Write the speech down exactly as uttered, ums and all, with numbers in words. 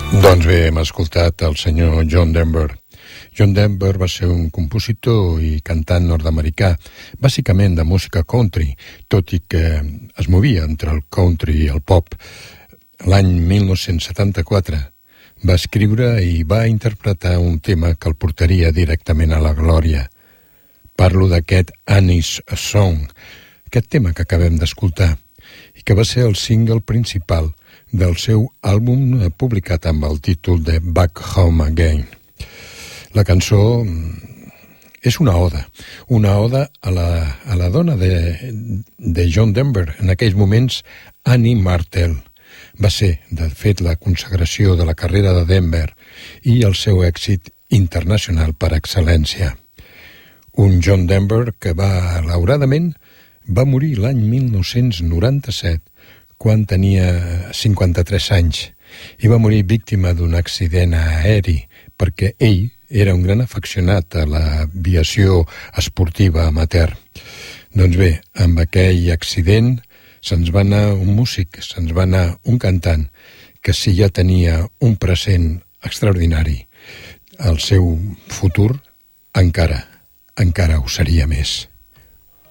Doncs bé, hem escoltat el senyor John Denver. John Denver va ser un compositor i cantant nord-americà, bàsicament de música country, tot i que es movia entre el country i el pop. L'any mil nou-cents setanta-quatre va escriure i va interpretar un tema que el portaria directament a la glòria. Parlo d'aquest Annie's Song, aquest tema que acabem d'escoltar, i que va ser el single principal del seu àlbum publicat amb el títol de Back Home Again. La cançó és una oda, una oda a la, a la dona de, de John Denver, en aquells moments Annie Martell. Va ser, de fet, la consagració de la carrera de Denver i el seu èxit internacional per excel·lència. Un John Denver que va, malauradament, va morir l'any mil nou-cents noranta-set, quan tenia cinquanta-tres anys, i va morir víctima d'un accident aeri, perquè ell era un gran afeccionat a l'aviació esportiva amateur. Doncs bé, amb aquell accident se'ns va anar un músic, se'ns va anar un cantant, que si ja tenia un present extraordinari, el seu futur encara, encara ho seria més.